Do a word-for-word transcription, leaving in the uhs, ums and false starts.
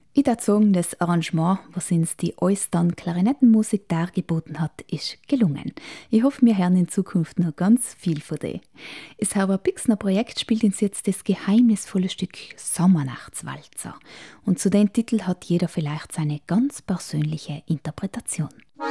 Ich würde sagen, das Arrangement, was uns die Eustern Klarinettenmusik dargeboten hat, ist gelungen. Ich hoffe, wir hören in Zukunft noch ganz viel von dir. Das Herbert Pixner Projekt spielt uns jetzt das geheimnisvolle Stück Sommernachtswalzer. Und zu dem Titel hat jeder vielleicht seine ganz persönliche Interpretation.